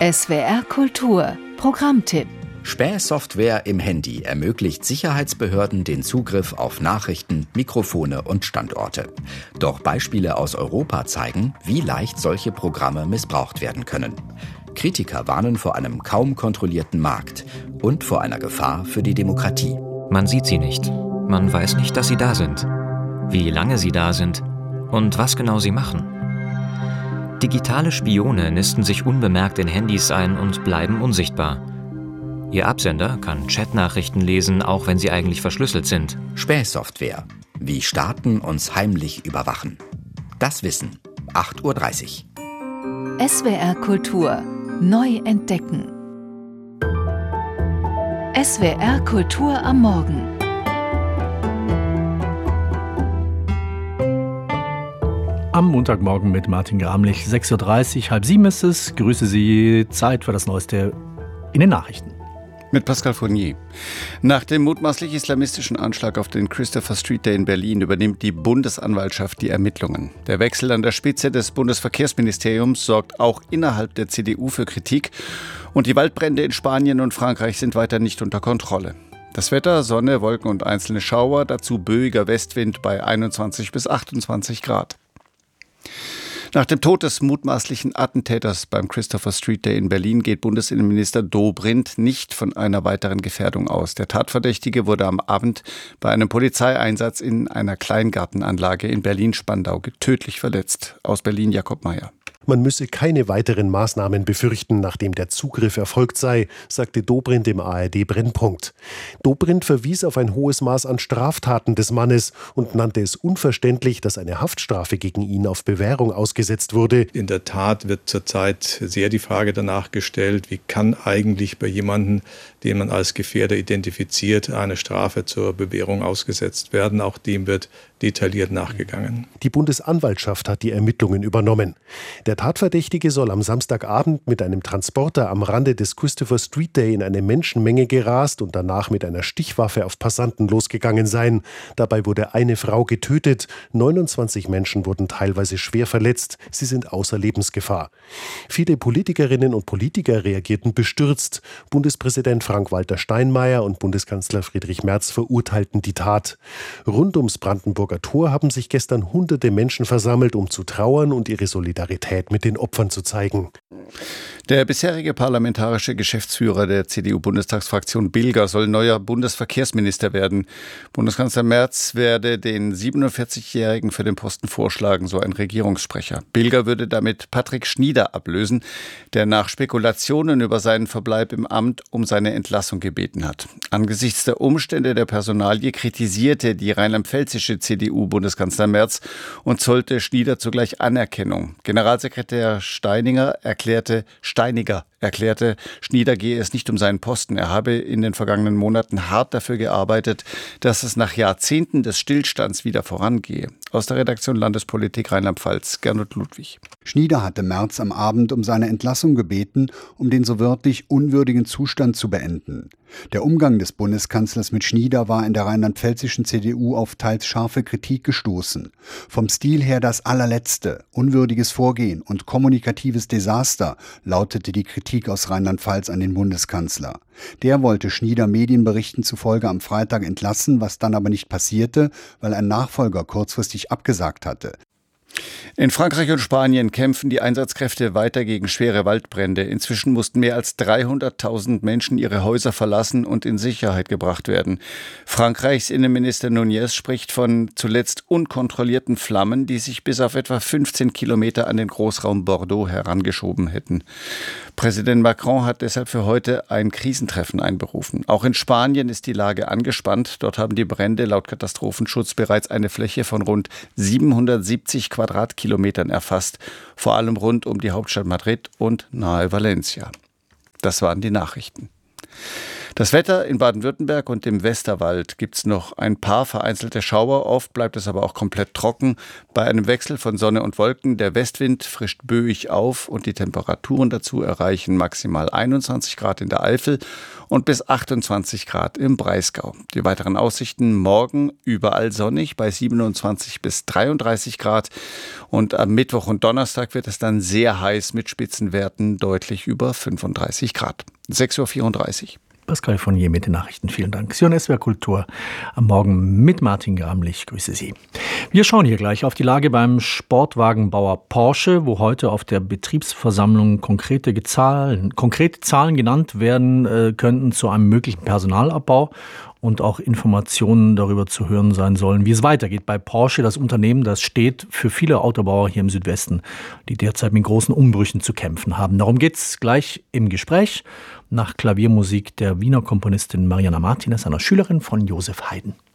SWR Kultur Programmtipp. Spähsoftware im Handy ermöglicht Sicherheitsbehörden den Zugriff auf Nachrichten, Mikrofone und Standorte. Doch Beispiele aus Europa zeigen, wie leicht solche Programme missbraucht werden können. Kritiker warnen vor einem kaum kontrollierten Markt und vor einer Gefahr für die Demokratie. Man sieht sie nicht. Man weiß nicht, dass sie da sind, wie lange sie da sind und was genau sie machen. Digitale Spione nisten sich unbemerkt in Handys ein und bleiben unsichtbar. Ihr Absender kann Chatnachrichten lesen, auch wenn sie eigentlich verschlüsselt sind. Spähsoftware. Wie Staaten uns heimlich überwachen. Das Wissen. 8:30 Uhr. SWR Kultur. Neu entdecken. SWR Kultur am Morgen. Am Montagmorgen mit Martin Gramlich, 6:30 Uhr, 6:30 ist es. Grüße Sie, Zeit für das Neueste in den Nachrichten. Mit Pascal Fournier. Nach dem mutmaßlich islamistischen Anschlag auf den Christopher Street Day in Berlin übernimmt die Bundesanwaltschaft die Ermittlungen. Der Wechsel an der Spitze des Bundesverkehrsministeriums sorgt auch innerhalb der CDU für Kritik. Und die Waldbrände in Spanien und Frankreich sind weiter nicht unter Kontrolle. Das Wetter, Sonne, Wolken und einzelne Schauer, dazu böiger Westwind bei 21 bis 28 Grad. Nach dem Tod des mutmaßlichen Attentäters beim Christopher Street Day in Berlin geht Bundesinnenminister Dobrindt nicht von einer weiteren Gefährdung aus. Der Tatverdächtige wurde am Abend bei einem Polizeieinsatz in einer Kleingartenanlage in Berlin-Spandau tödlich verletzt. Aus Berlin Jakob Mayer. Man müsse keine weiteren Maßnahmen befürchten, nachdem der Zugriff erfolgt sei, sagte Dobrindt im ARD-Brennpunkt. Dobrindt verwies auf ein hohes Maß an Straftaten des Mannes und nannte es unverständlich, dass eine Haftstrafe gegen ihn auf Bewährung ausgesetzt wurde. In der Tat wird zurzeit sehr die Frage danach gestellt, wie kann eigentlich bei jemandem, den man als Gefährder identifiziert, eine Strafe zur Bewährung ausgesetzt werden. Auch dem wird detailliert nachgegangen. Die Bundesanwaltschaft hat die Ermittlungen übernommen. Der Tatverdächtige soll am Samstagabend mit einem Transporter am Rande des Christopher Street Day in eine Menschenmenge gerast und danach mit einer Stichwaffe auf Passanten losgegangen sein. Dabei wurde eine Frau getötet, 29 Menschen wurden teilweise schwer verletzt. Sie sind außer Lebensgefahr. Viele Politikerinnen und Politiker reagierten bestürzt. Bundespräsident Frank-Walter Steinmeier und Bundeskanzler Friedrich Merz verurteilten die Tat. Rund ums Brandenburger Tor haben sich gestern hunderte Menschen versammelt, um zu trauern und ihre Solidarität mit den Opfern zu zeigen. Der bisherige parlamentarische Geschäftsführer der CDU-Bundestagsfraktion Bilger soll neuer Bundesverkehrsminister werden. Bundeskanzler Merz werde den 47-Jährigen für den Posten vorschlagen, so ein Regierungssprecher. Bilger würde damit Patrick Schnieder ablösen, der nach Spekulationen über seinen Verbleib im Amt um seine Entlassung gebeten hat. Angesichts der Umstände der Personalie kritisierte die rheinland-pfälzische CDU-Bundeskanzler Merz und zollte Schnieder zugleich Anerkennung. Generalsekretär Steiniger erklärte, Schnieder gehe es nicht um seinen Posten. Er habe in den vergangenen Monaten hart dafür gearbeitet, dass es nach Jahrzehnten des Stillstands wieder vorangehe. Aus der Redaktion Landespolitik Rheinland-Pfalz, Gernot Ludwig. Schnieder hatte Merz am Abend um seine Entlassung gebeten, um den so wörtlich unwürdigen Zustand zu beenden. Der Umgang des Bundeskanzlers mit Schnieder war in der rheinland-pfälzischen CDU auf teils scharfe Kritik gestoßen. Vom Stil her das allerletzte, unwürdiges Vorgehen und kommunikatives Desaster, lautete die Kritik aus Rheinland-Pfalz an den Bundeskanzler. Der wollte Schnieder Medienberichten zufolge am Freitag entlassen, was dann aber nicht passierte, weil ein Nachfolger kurzfristig abgesagt hatte. In Frankreich und Spanien kämpfen die Einsatzkräfte weiter gegen schwere Waldbrände. Inzwischen mussten mehr als 300.000 Menschen ihre Häuser verlassen und in Sicherheit gebracht werden. Frankreichs Innenminister Nunez spricht von zuletzt unkontrollierten Flammen, die sich bis auf etwa 15 Kilometer an den Großraum Bordeaux herangeschoben hätten. Präsident Macron hat deshalb für heute ein Krisentreffen einberufen. Auch in Spanien ist die Lage angespannt. Dort haben die Brände laut Katastrophenschutz bereits eine Fläche von rund 770 Quadratkilometern erfasst, vor allem rund um die Hauptstadt Madrid und nahe Valencia. Das waren die Nachrichten. Das Wetter in Baden-Württemberg und im Westerwald gibt es noch ein paar vereinzelte Schauer. Oft bleibt es aber auch komplett trocken. Bei einem Wechsel von Sonne und Wolken, der Westwind frischt böig auf und die Temperaturen dazu erreichen maximal 21 Grad in der Eifel und bis 28 Grad im Breisgau. Die weiteren Aussichten: morgen überall sonnig bei 27 bis 33 Grad und am Mittwoch und Donnerstag wird es dann sehr heiß mit Spitzenwerten deutlich über 35 Grad. 6.34 Uhr. Pascal Fournier mit den Nachrichten. Vielen Dank. Sie hören SWR Kultur am Morgen mit Martin Gramlich. Grüße Sie. Wir schauen hier gleich auf die Lage beim Sportwagenbauer Porsche, wo heute auf der Betriebsversammlung konkrete Zahlen genannt werden könnten zu einem möglichen Personalabbau und auch Informationen darüber zu hören sein sollen, wie es weitergeht bei Porsche, das Unternehmen, das steht für viele Autobauer hier im Südwesten, die derzeit mit großen Umbrüchen zu kämpfen haben. Darum geht's gleich im Gespräch nach Klaviermusik der Wiener Komponistin Mariana Martinez, einer Schülerin von Josef Haydn.